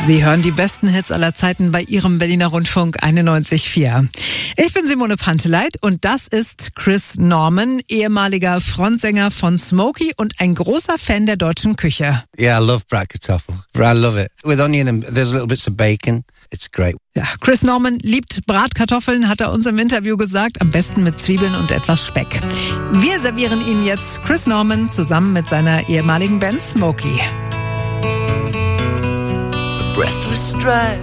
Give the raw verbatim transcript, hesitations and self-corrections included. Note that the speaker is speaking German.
Sie hören die besten Hits aller Zeiten bei Ihrem Berliner Rundfunk einundneunzig Komma vier. Ich bin Simone Panteleit und das ist Chris Norman, ehemaliger Frontsänger von Smokey und ein großer Fan der deutschen Küche. Yeah, I love Bratkartoffel. I love it. With onion and there's little bits of bacon. It's great. Ja, Chris Norman liebt Bratkartoffeln, hat er uns im Interview gesagt, am besten mit Zwiebeln und etwas Speck. Wir servieren Ihnen jetzt Chris Norman zusammen mit seiner ehemaligen Band Smokey. Breathless stride